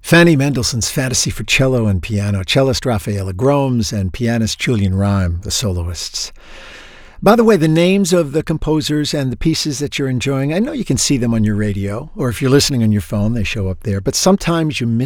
Fanny Mendelssohn's Fantasy for Cello and Piano, cellist Raffaella Gromes and pianist Julian Rime, the soloists. By the way, the names of the composers and the pieces that you're enjoying, I know you can see them on your radio, or if you're listening on your phone, they show up there, but sometimes you miss